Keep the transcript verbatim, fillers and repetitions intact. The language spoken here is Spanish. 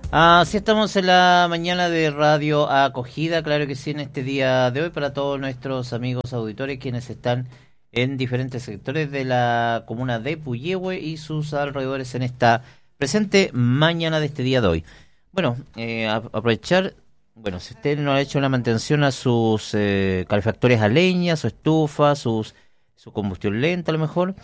Así estamos en la mañana de Radio Acogida, claro que sí, en este día de hoy para todos nuestros amigos auditores quienes están en diferentes sectores de la comuna de Puyehue y sus alrededores en esta presente mañana de este día de hoy. Bueno, eh, a- aprovechar, bueno, si usted no ha hecho la mantención a sus eh, calefactores a leña, su estufa, sus, su combustión lenta a lo mejor,